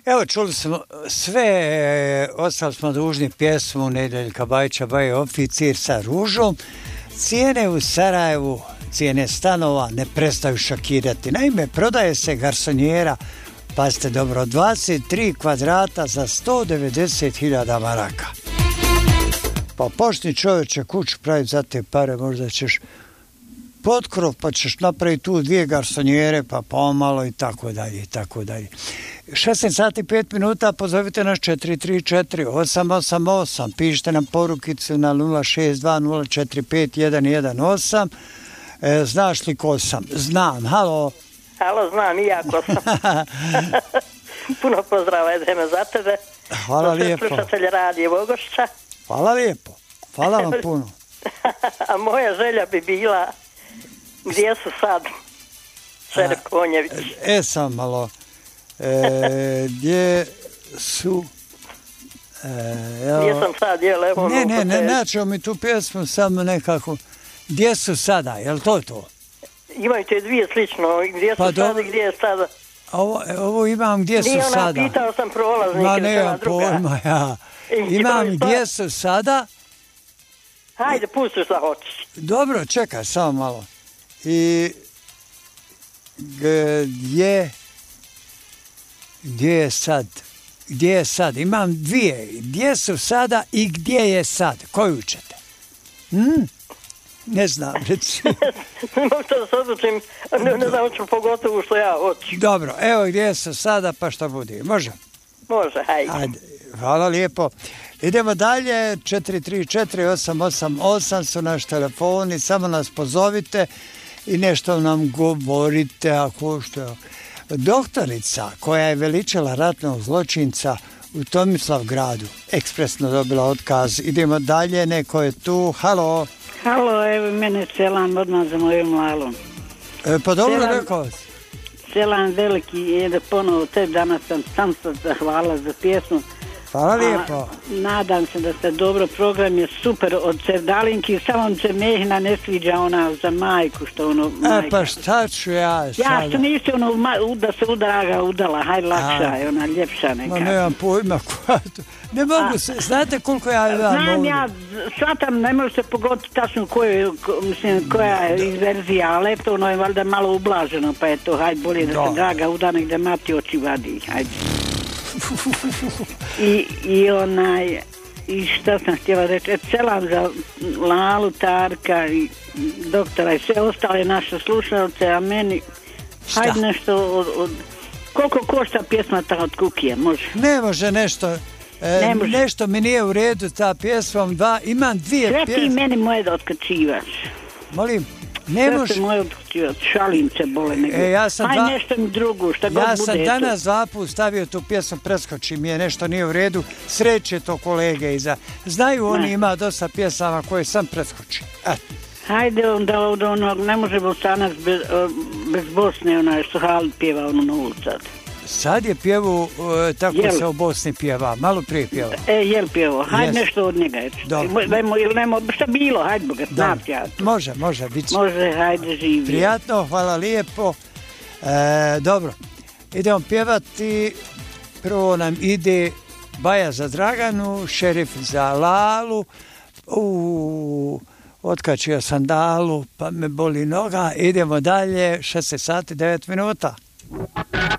Evo, čuli smo sve, ostali smo dužni pjesmu Nedeljka Bajića Baje Oficir sa Ružom. Cijene u Sarajevu, cijene stanova ne prestaju šokirati. Naime, prodaje se garsonjera, pazite dobro, 23 kvadrata za 190.000 maraka. Pa počni čovječe kuću praviti za te pare, možda ćeš potkrov, pa ćeš napraviti tu 2 garsonjere, pa pomalo i tako dalje, i tako dalje. 16 sati 5 minuta, pozovite nas 434 888, pišite nam porukicu na 062 045 118. Znaš li ko sam? Znam, halo. Halo, znam i ja ko sam. Puno pozdrava idemo za tebe. Hvala lijepo. Slušatelj Radije Vogošća. Hvala lijepo, hvala vam puno. A moja želja bi bila, gdje su sad Šerif Konjević? Sam malo, gdje su... Gdje sam sad, jel? Evo ne, naćemo mi tu pjesmu samo nekako, gdje su sada, jel to? Imaju te 2 slično, gdje su sada i gdje je sada. Ovo imam gdje su sada. Nije pitao sam prolaznik. Ma nemam pojma ja. Imam gdje su sada. Hajde, pusti šta hoćeš. Dobro, čekaj, samo malo. I gdje je sad? Gdje je sad? Imam 2. Gdje su sada i gdje je sad? Koju ćete? Ne znam, reći. Možda da se odlučim, ne znam ću pogotovo što ja hoću. Dobro, evo gdje su sada, pa što bude. Može? Može, hajde. Hvala lijepo. Idemo dalje, 434-888 su naš telefoni, samo nas pozovite i nešto nam govorite ako što. Doktorica koja je veličala ratnog zločinca u Tomislavgradu ekspresno dobila otkaz. Idemo dalje, neko je tu. Halo. Halo, evo mene selam odmah za mojom Lalom. Pa dobro rekao si. Selam veliki je ponovo te danas sam se zahvala za pjesmu. Hvala lijepo. Nadam se da ste dobro, program je super od Sevdalinki, samo se Mehna ne sviđa ona za majku što ono majka. Pa šta ću ja sada? Ja što nisi ono da se udraga udala, hajde lakša je ona ljepša nekako. Ma nemam pojma koja to. Ne mogu se, znate koliko ja imam znam ovdje? Ja, shvatam, ne može se pogoditi tačno koja je verzija, ali eto ono je valjda malo ublaženo, pa je to, hajde bolje da se draga uda nek da mati oči vadi, hajde. I šta sam htjela reći, selam za Lalu, Tarka i doktora i sve ostale naše slušalce, a meni hajde nešto od koliko košta pjesma ta od Kukije, može? Ne može nešto. Nešto mi nije u redu ta pjesma, imam 2 pjesme. Sve ti meni moje da otkačivaš. Molim, ne može. Sve ti moje otkačivaš, šalim se bole nego. Aj nešto mi drugo, šta god bude. Ja sam danas 2 puta stavio tu pjesmu, preskoči mi je, nešto nije u redu, sreće to kolege iza. Znaju oni ima dosta pjesama koje sam preskoči. Hajde onda od onog, ne može Bosanac bez Bosne, onaj što Halid pjeva ono novu sad. Sad je pjevu, tako se u Bosni pjeva, malo prije pjeva. Jel pjevo, hajde nešto od njega. Ili nemo, šta bilo, hajde boga, snad ja. Može, bit će. Može, hajde živi. Prijatno, hvala lijepo. Dobro, idemo pjevati, prvo nam ide Baja za Draganu, Šerif za Lalu, otkačio sandalu, pa me boli noga, idemo dalje, 16 sati 9 minuta.